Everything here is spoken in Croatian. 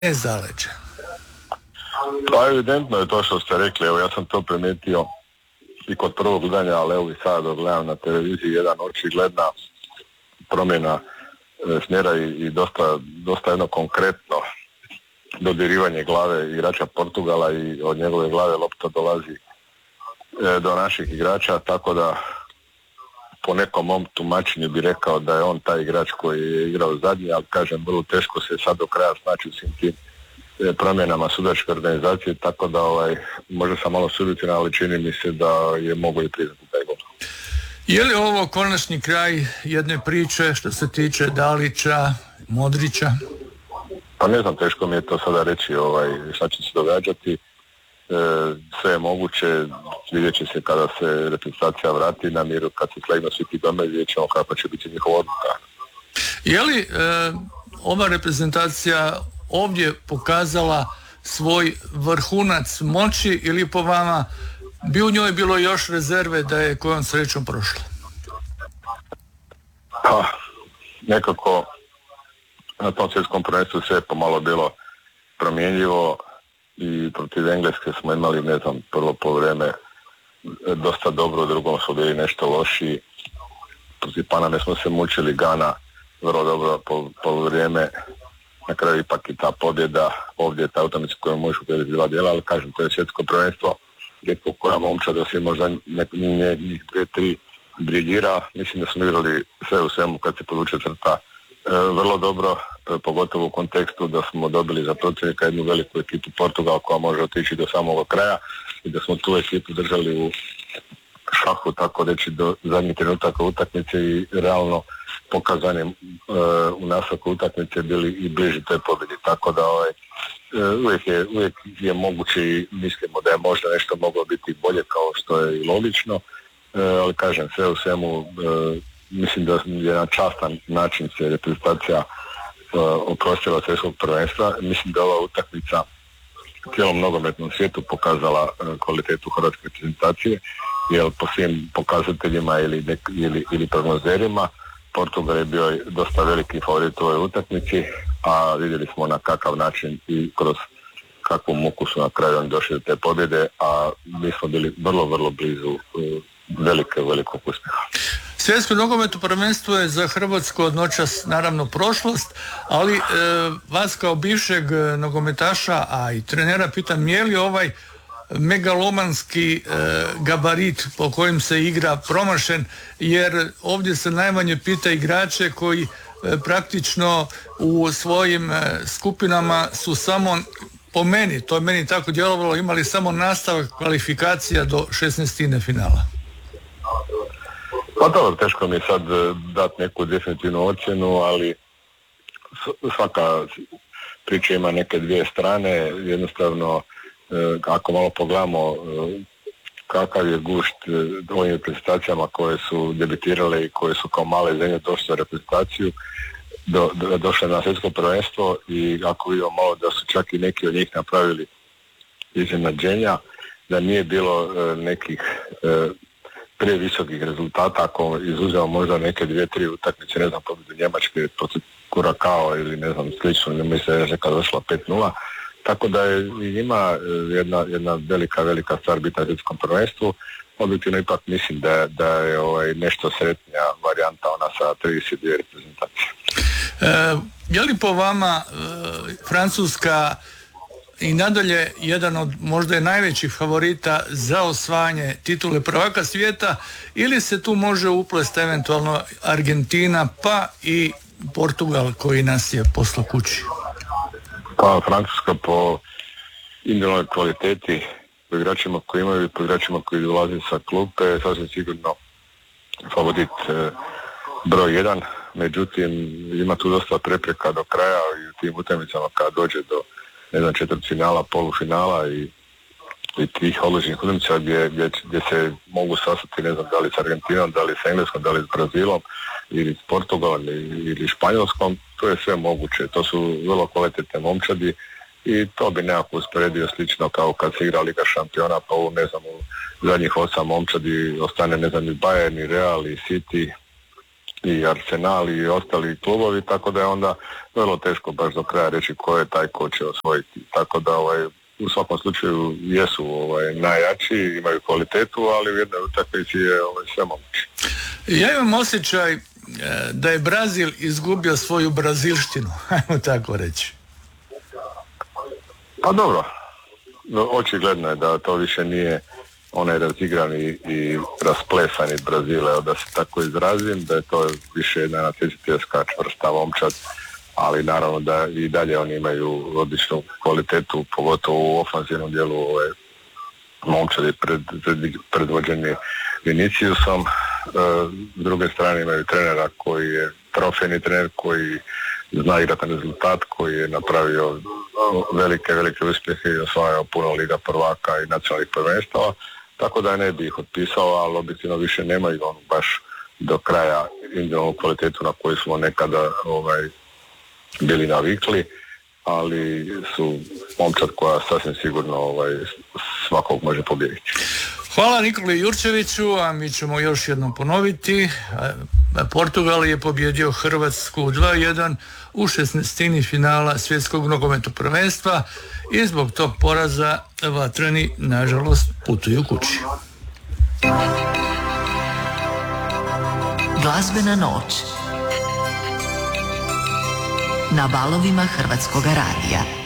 zaleđe? Pa evidentno je to što ste rekli, evo ja sam to primijetio i kod prvog gledanja, ali evo i sada dok gledam na televiziji, jedan očigledna promjena smjera i dosta jedno konkretno dodirivanje glave igrača Portugala i od njegove glave lopta dolazi do naših igrača, tako da po nekom mom tumačenju bi rekao da je on taj igrač koji je igrao zadnji, ali kažem, vrlo teško se sad do kraja snaći u svim tim promjenama sudačke organizacije, tako da možda sam malo subjektivan, ali čini mi se da je mogu i priznati taj gol. Je li ovo konačni kraj jedne priče što se tiče Dalića, Modrića? Pa ne znam, teško mi je to sada reći šta će se događati. Sve je moguće, vidjet će se kada se reprezentacija vrati na miru, kad se slegnu svi ti dome, vidjet ćemo kako će biti njihova odluka. Je li ova reprezentacija ovdje pokazala svoj vrhunac moći ili po vama bi u njoj bilo još rezerve da je kojom srećom prošla? Pa, nekako na tom svjetskom prvenstvu sve je pomalo bilo promjenjivo i protiv Engleske smo imali, prvo poluvreme dosta dobro, u drugom smo bili nešto lošiji. Protiv Paname smo se mučili, Gana vrlo dobro poluvrijeme. Na kraju ipak i ta pobjeda, ovdje je ta utakmica koju možeš ubediti dva dijela, ali kažem, to je svjetsko prvenstvo, rijetko koja momčad da se možda njih 2-3 briljira. Mislim da smo igrali sve u svemu kad se podvuče crta vrlo dobro, pogotovo u kontekstu da smo dobili za protivnika jednu veliku ekipu Portugal koja može otići do samog kraja i da smo tu ekipu držali u šahu, tako reći, do zadnjih trenutaka utakmice i realno pokazanjem u nastavku utakmice bili i bliži toj pobjedi, tako da uvijek je moguće i mislimo da je možda nešto moglo biti bolje, kao što je i logično, ali kažem, sve u svemu mislim da je na častan način se reprezentacija oprostila svjetskog prvenstva. Mislim da ova utakmica cijelom nogometnom svijetu pokazala kvalitetu hrvatske reprezentacije, jer po svim pokazateljima ili prognozerima Portugal je bio dosta veliki favorit u ovoj utakmici, a vidjeli smo na kakav način i kroz kakvu muku su na kraju oni došli do te pobjede, a mi smo bili vrlo, vrlo blizu velikog uspjeha. Svjetsko nogometno prvenstvo je za Hrvatsku od noćas naravno prošlost, ali vas kao bivšeg nogometaša, a i trenera pitam, je li ovaj megalomanski gabarit po kojem se igra promašen, jer ovdje se najmanje pita igrače koji praktično u svojim skupinama su samo, po meni, to je meni tako djelovalo, imali samo nastavak kvalifikacija do 16. finala. Pa dobro, teško mi je sad dati neku definitivnu ocjenu, ali svaka priča ima neke dvije strane. Jednostavno, ako malo pogledamo kakav je gušt ovim reprezentacijama koje su debitirale i koje su kao male zemlje došle u reprezentaciju, došle na svjetsko prvenstvo, i ako vidimo malo da su čak i neki od njih napravili iznenađenja, da nije bilo nekih previsokih rezultata, ako izuzeo možda neke 2-3 utakmice, pobjedu Njemačke protiv Kurakao ili slično, ne mislim da je došla 5-0, tako da je i njima jedna velika stvar bitna na svjetskom prvenstvu. Objektivno ipak mislim da je nešto sretnija varijanta ona sa 32 reprezentacije. Je li po vama Francuska i nadalje jedan od možda je najvećih favorita za osvajanje titule prvaka svijeta, ili se tu može uplesti eventualno Argentina pa i Portugal koji nas je poslao kući? Pa Francuska po individualnoj kvaliteti, po igračima koji imaju i po igračima koji dolaze sa klupe je sasvim sigurno favorit broj 1, međutim ima tu dosta prepreka do kraja i u tim utakmicama kada dođe do četvrtfinala, polufinala i tih odličnih utakmica gdje se mogu sastati, da li s Argentinom, da li s Engleskom, da li s Brazilom ili s Portugalom ili Španjolskom, to je sve moguće. To su vrlo kvalitetne momčadi i to bi nekako usporedio slično kao kad se igra Liga šampiona, pa u zadnjih 8 momčadi ostane i Bayern, i Real, i City, i Arsenal i ostali klubovi, tako da je onda vrlo teško baš do kraja reći ko je taj ko će osvojiti. Tako da u svakom slučaju jesu najjači, imaju kvalitetu, ali u jednoj utakmici je sve moguće. Ja imam osjećaj da je Brazil izgubio svoju brazilštinu, ajmo tako reći. Pa dobro, očigledno je da to više nije onaj razigrani i rasplesani Brazil, da se tako izrazim, da je to više jedna natjecateljska čvrsta momčad, ali naravno da i dalje oni imaju odličnu kvalitetu, pogotovo u ofanzivnom dijelu momčadi predvođeni Viniciusom. S druge strane imaju trenera koji je trofejni trener, koji zna igrati na rezultat, koji je napravio velike uspjehe i osvajao puno liga prvaka i nacionalnih prvenstava, tako da ne bi ih otpisao, ali objektivno više nemaju onu baš do kraja individualnu kvalitetu na koju smo nekada bili navikli, ali su momčad koja sasvim sigurno svakog može pobijediti. Hvala Nikoli Jurčeviću, a mi ćemo još jednom ponoviti. Portugal je pobjedio Hrvatsku 2-1 u 16. finala svjetskog nogometnog prvenstva i zbog tog poraza vatreni nažalost putuju kući. Glazbena noć na valovima Hrvatskoga radija.